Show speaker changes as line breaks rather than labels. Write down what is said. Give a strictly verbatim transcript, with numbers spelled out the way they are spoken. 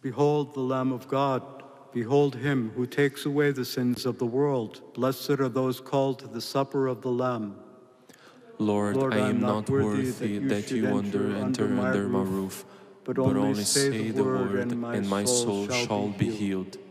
Behold the Lamb of God. Behold him who takes away the sins of the world. Blessed are those called to the supper of the Lamb.
Lord,
Lord,
I am not worthy that you enter, enter under my roof, but only say the word, and my soul shall be healed.